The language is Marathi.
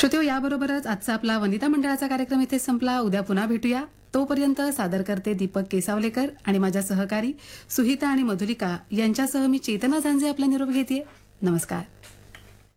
श्रोतेहो, याबरोबरच आजचा आपला वनिता मंडळाचा कार्यक्रम इथेच संपला. उद्या पुन्हा भेटूया. तोपर्यंत सादर करते दीपक केसावलेकर आणि माझ्या सहकारी सुहिता आणि मधुलिका यांच्यासह मी चेतना झांजे आपला निरोप घेते. नमस्कार.